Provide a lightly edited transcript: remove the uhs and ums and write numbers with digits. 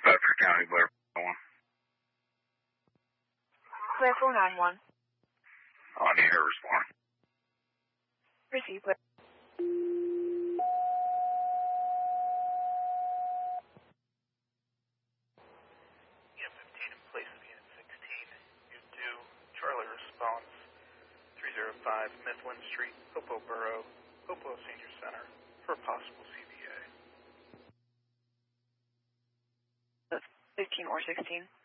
Bedford County, Blair 1. Blair 491. On the air, respond. Receive, Blair. Unit 15 in place of Unit 16. Unit 2, Charlie response. 305 Mifflin Street, Popo Borough, Popo Senior Center, for possible CBA. 15 or 16.